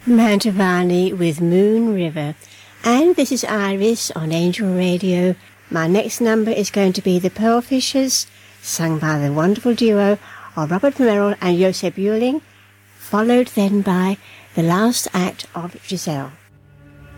Mantovani with Moon River. And this is Iris on Angel Radio. My next number is going to be the Pearl Fishers, sung by the wonderful duo of Robert Merrill and Joseph Euling, followed then by the last act of Giselle.